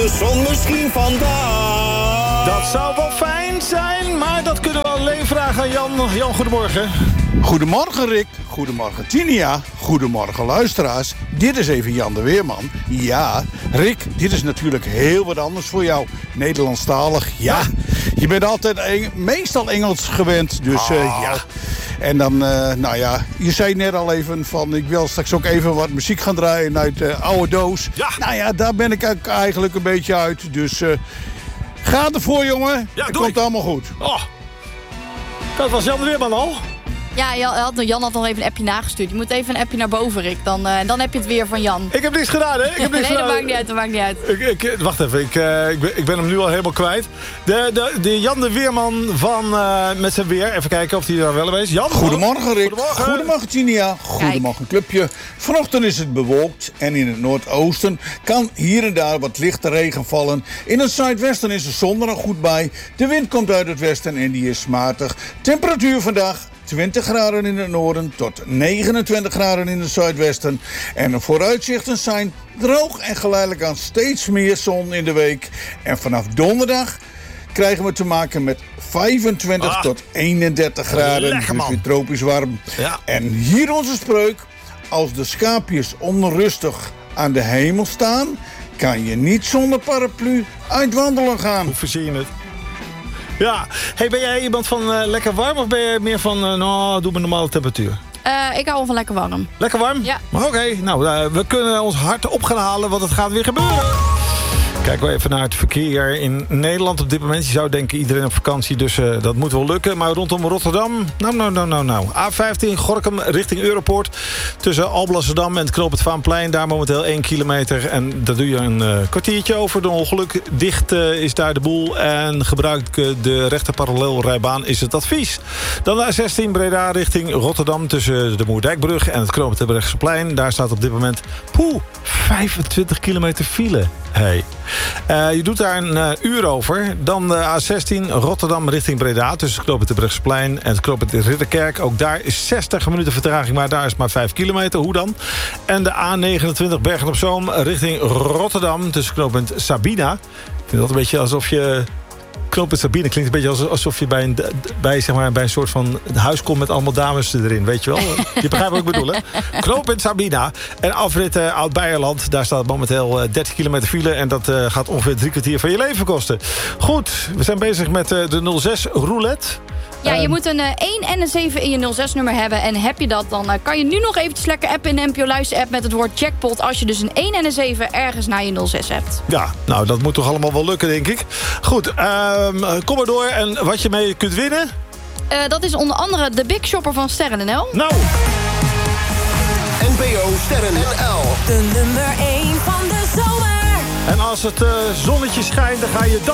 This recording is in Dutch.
de zon misschien vandaag? Dat zou wel fijn zijn, maar dat kunnen we alleen vragen aan Jan. Jan, goedemorgen. Goedemorgen Rick, goedemorgen Tinia, goedemorgen luisteraars. Dit is even Jan de Weerman. Ja, Rick, dit is natuurlijk heel wat anders voor jou. Nederlandstalig, ja. Je bent altijd meestal Engels gewend, dus ja. En dan, nou ja, je zei net al even van... ik wil straks ook even wat muziek gaan draaien uit de oude doos. Ja. Nou ja, daar ben ik eigenlijk een beetje uit, dus... ga ervoor, jongen. Ja, het komt allemaal goed. Oh. Dat was Jan de Weerman al. Ja, Jan had nog even een appje nagestuurd. Je moet even een appje naar boven, Rick. Dan heb je het weer van Jan. Ik heb niks gedaan, hè? Nee, dat maakt niet uit. Wacht even, ik ben hem nu al helemaal kwijt. De Jan de Weerman van met zijn weer. Even kijken of hij daar wel is. Jan, goedemorgen, Rick. Goedemorgen, Tinia. Goedemorgen, clubje. Vanochtend is het bewolkt en in het noordoosten kan hier en daar wat lichte regen vallen. In het zuidwesten is de zon er nog goed bij. De wind komt uit het westen en die is matig. Temperatuur vandaag 20 graden in het noorden tot 29 graden in het zuidwesten. En de vooruitzichten zijn droog en geleidelijk aan steeds meer zon in de week. En vanaf donderdag krijgen we te maken met 25 tot 31 graden. Dus weer tropisch warm. Ja. En hier onze spreuk. Als de schaapjes onrustig aan de hemel staan, kan je niet zonder paraplu uit wandelen gaan. Hoe verzin je het? Ja. Hey, ben jij iemand van lekker warm of ben je meer van, doe maar normale temperatuur? Ik hou wel van lekker warm. Lekker warm? Ja. Oké, nou, we kunnen ons hart op gaan halen, want het gaat weer gebeuren. Kijken we even naar het verkeer in Nederland op dit moment. Je zou denken iedereen op vakantie, dus dat moet wel lukken. Maar rondom Rotterdam, nou. A15 Gorinchem richting Europoort. Tussen Alblasserdam en het knooppunt Vaanplein. Daar momenteel 1 kilometer. En daar doe je een kwartiertje over. Door ongeluk dicht is daar de boel. En gebruik de rechter parallelrijbaan is het advies. Dan de A16 Breda richting Rotterdam. Tussen de Moerdijkbrug en het knooppunt Terbrechtseplein. Daar staat op dit moment 25 kilometer file. Hey. Je doet daar een uur over. Dan de A16 Rotterdam richting Breda. Tussen het knooppunt Terbrechtseplein en het knooppunt Ridderkerk. Ook daar is 60 minuten vertraging, maar daar is maar 5 kilometer. Hoe dan? En de A29 Bergen-op-Zoom richting Rotterdam. Tussen het knooppunt Sabina. Ik vind dat een beetje alsof je... Knooppunt Sabine klinkt een beetje alsof je bij een soort van huis komt met allemaal dames erin, weet je wel? Je begrijpt wat ik bedoel, hè? Knooppunt Sabina en afrit Oud-Beierland. Daar staat momenteel 30 kilometer file en dat gaat ongeveer 3 kwartier van je leven kosten. Goed, we zijn bezig met de 06 roulette. Ja, je moet een 1 en een 7 in je 06-nummer hebben. En heb je dat, dan kan je nu nog eventjes lekker appen in de NPO Luister-app met het woord jackpot. Als je dus een 1 en een 7 ergens naar je 06 hebt. Ja, nou, dat moet toch allemaal wel lukken, denk ik. Goed, kom maar door. En wat je mee kunt winnen? Dat is onder andere de Big Shopper van Sterren.nl. Nou! NPO Sterren.nl. De nummer 1 van de zomer. En als het zonnetje schijnt, dan ga je dan